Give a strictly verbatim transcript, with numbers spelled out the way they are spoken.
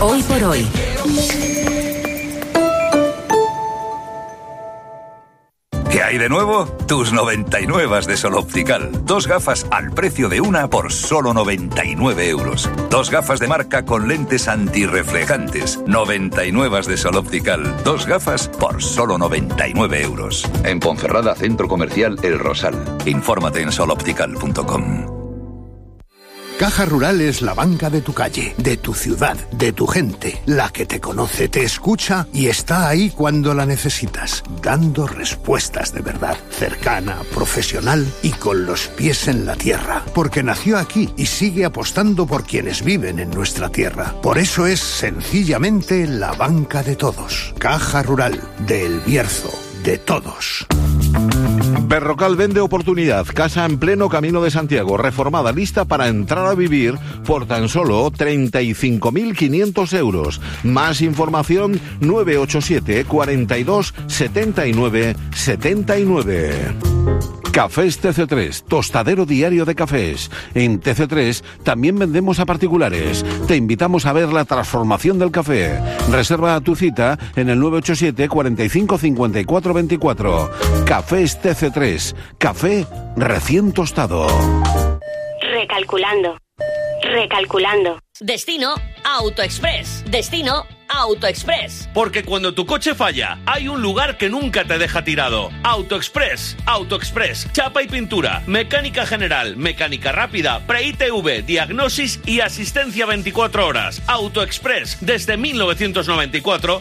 Hoy por hoy. ¿Qué hay de nuevo? Tus noventa y nueve de Sol Optical. Dos gafas al precio de una por solo noventa y nueve euros. Dos gafas de marca con lentes antirreflejantes. noventa y nueve de Sol Optical. Dos gafas por solo noventa y nueve euros. En Ponferrada, Centro Comercial El Rosal. Infórmate en sol optical punto com. Caja Rural es la banca de tu calle, de tu ciudad, de tu gente, la que te conoce, te escucha y está ahí cuando la necesitas, dando respuestas de verdad, cercana, profesional y con los pies en la tierra, porque nació aquí y sigue apostando por quienes viven en nuestra tierra. Por eso es sencillamente la banca de todos. Caja Rural, de El Bierzo, de todos. Berrocal vende oportunidad, casa en pleno Camino de Santiago, reformada, lista para entrar a vivir por tan solo treinta y cinco mil quinientos euros. Más información nueve ocho siete, cuarenta y dos, setenta y nueve, setenta y nueve. Cafés T C tres, tostadero diario de cafés. En T C tres también vendemos a particulares. Te invitamos a ver la transformación del café. Reserva tu cita en el nueve ocho siete, cuarenta y cinco, cincuenta y cuatro veinticuatro. Cafés T C tres, café recién tostado. Recalculando, recalculando. Destino AutoExpress. Destino AutoExpress. Porque cuando tu coche falla, hay un lugar que nunca te deja tirado. AutoExpress. AutoExpress. Chapa y pintura, mecánica general, mecánica rápida, pre-I T V, diagnosis y asistencia veinticuatro horas. AutoExpress. Desde mil novecientos noventa y cuatro